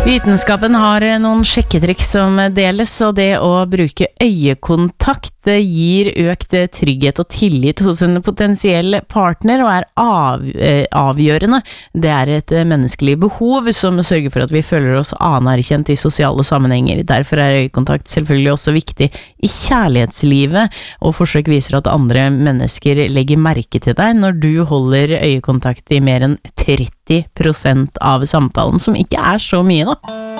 Vitenskapen har noen sjekketriks som deles, og det å bruke øyekontakt gir økt trygghet og tillit hos en potensiell partner, og er avgjørende. Det er et menneskelig behov som sørger for at vi føler oss anerkjent i sosiale sammenhenger. Derfor er øyekontakt selvfølgelig også viktig i kjærlighetslivet, og forsøk viser at andre mennesker legger merke til deg når du holder øyekontakt i mer enn 30% av samtalen, som ikke er så mye da.